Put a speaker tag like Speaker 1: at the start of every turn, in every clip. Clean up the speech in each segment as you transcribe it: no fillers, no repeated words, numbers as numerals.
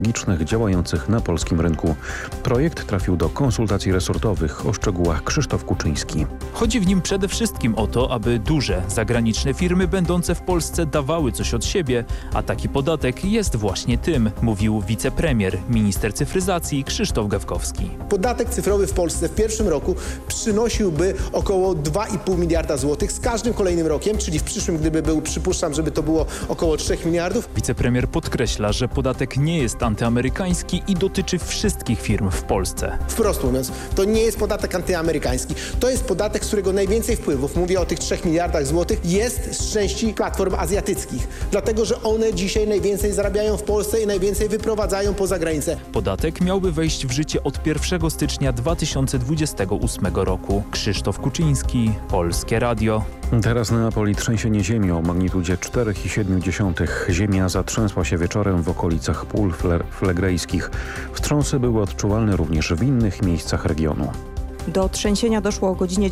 Speaker 1: technologicznych działających na polskim rynku. Projekt trafił do konsultacji resortowych. O szczegółach Krzysztof Kuczyński.
Speaker 2: Chodzi w nim przede wszystkim o to, aby duże, zagraniczne firmy będące w Polsce dawały coś od siebie, a taki podatek jest właśnie tym, mówił wicepremier, minister cyfryzacji Krzysztof Gawkowski.
Speaker 3: Podatek cyfrowy w Polsce w pierwszym roku przynosiłby około 2,5 miliarda złotych z każdym kolejnym rokiem, czyli w przyszłym, gdyby był, przypuszczam, żeby to było około 3 miliardów.
Speaker 2: Wicepremier podkreśla, że podatek nie jest antyamerykański i dotyczy wszystkich firm w Polsce.
Speaker 3: Wprost mówiąc, to nie jest podatek antyamerykański. To jest podatek, z którego najwięcej wpływów, mówię o tych 3 miliardach złotych, jest z części platform azjatyckich. Dlatego, że one dzisiaj najwięcej zarabiają w Polsce i najwięcej wyprowadzają poza granicę.
Speaker 2: Podatek miałby wejść w życie od 1 stycznia 2028 roku. Krzysztof Kuczyński, Polskie Radio.
Speaker 1: Teraz na Neapoli trzęsienie ziemi o magnitudzie 4,7. Ziemia zatrzęsła się wieczorem w okolicach pól flegrejskich. Wstrząsy były odczuwalne również w innych miejscach regionu.
Speaker 4: Do trzęsienia doszło o godzinie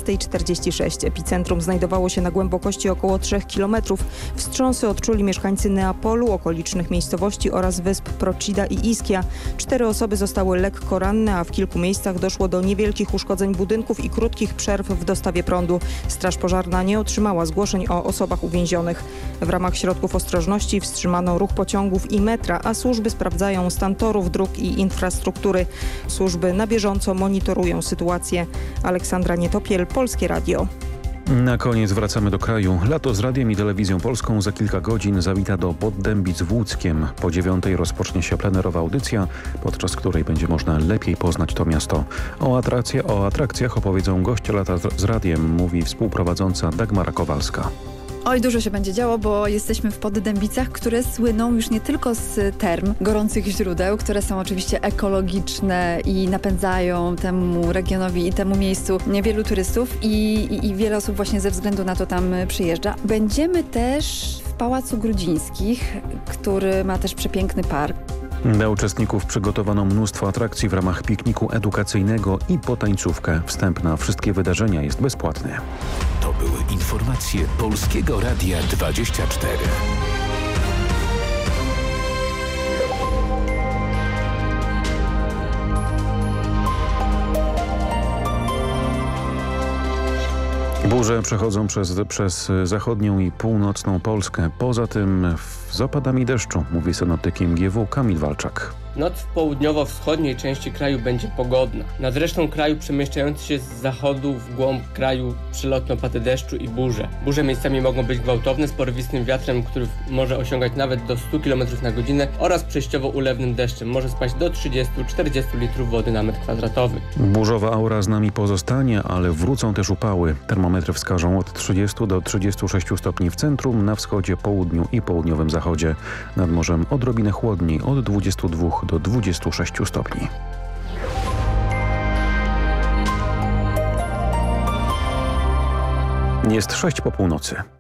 Speaker 4: 19:46. Epicentrum znajdowało się na głębokości około 3 km. Wstrząsy odczuli mieszkańcy Neapolu, okolicznych miejscowości oraz wysp Procida i Ischia. 4 osoby zostały lekko ranne, a w kilku miejscach doszło do niewielkich uszkodzeń budynków i krótkich przerw w dostawie prądu. Straż pożarna nie otrzymała zgłoszeń o osobach uwięzionych. W ramach środków ostrożności wstrzymano ruch pociągów i metra, a służby sprawdzają stan torów, dróg i infrastruktury. Służby na bieżąco monitorują sytuację. Aleksandra Nietopiel, Polskie Radio.
Speaker 1: Na koniec wracamy do kraju. Lato z Radiem i Telewizją Polską za kilka godzin zawita do Poddębic w Łódzkiem. Po 9:00 rozpocznie się plenerowa audycja, podczas której będzie można lepiej poznać to miasto. O atrakcjach opowiedzą goście Lata z Radiem, mówi współprowadząca Dagmara Kowalska.
Speaker 5: Oj, dużo się będzie działo, bo jesteśmy w Poddębicach, które słyną już nie tylko z term, gorących źródeł, które są oczywiście ekologiczne i napędzają temu regionowi i temu miejscu wielu turystów i wiele osób właśnie ze względu na to tam przyjeżdża. Będziemy też w Pałacu Grudzińskich, który ma też przepiękny park.
Speaker 1: Dla uczestników przygotowano mnóstwo atrakcji w ramach pikniku edukacyjnego i potańcówkę. Wstęp na wszystkie wydarzenia jest bezpłatny.
Speaker 6: To były informacje Polskiego Radia 24.
Speaker 1: Burze przechodzą przez zachodnią i północną Polskę. Poza tym z opadami deszczu, mówi synoptyk MGW Kamil Walczak.
Speaker 7: Noc w południowo-wschodniej części kraju będzie pogodna. Nad resztą kraju przemieszczający się z zachodu w głąb kraju przelotne opady deszczu i burze. Burze miejscami mogą być gwałtowne z porywistym wiatrem, który może osiągać nawet do 100 km na godzinę oraz przejściowo ulewnym deszczem. Może spaść do 30-40 litrów wody na metr kwadratowy.
Speaker 1: Burzowa aura z nami pozostanie, ale wrócą też upały. Termometry wskażą od 30 do 36 stopni w centrum, na wschodzie, południu i południowym zachodzie. Nad morzem odrobinę chłodniej, od 22 do 26 stopni. Jest 6 po północy.